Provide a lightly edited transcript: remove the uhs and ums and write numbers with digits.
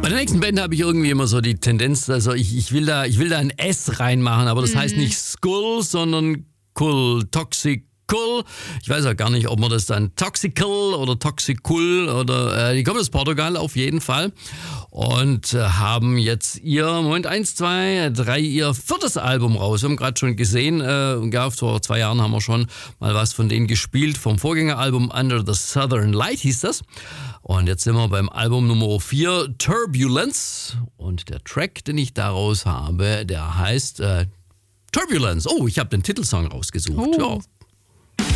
Bei der nächsten Band habe ich irgendwie immer so die Tendenz, also ich will da ein S reinmachen, aber das heißt nicht Skull, sondern Kull, Toxic. Cool. Ich weiß auch gar nicht, ob man das dann Toxical oder Toxicul oder die kommen aus Portugal auf jeden Fall und haben jetzt ihr 4. Album raus. Wir haben gerade schon gesehen, vor 2 Jahren haben wir schon mal was von denen gespielt, vom Vorgängeralbum Under the Southern Light hieß das. Und jetzt sind wir beim Album Nummer 4, Turbulence, und der Track, den ich daraus habe, der heißt Turbulence. Oh, ich habe den Titelsong rausgesucht. Ja.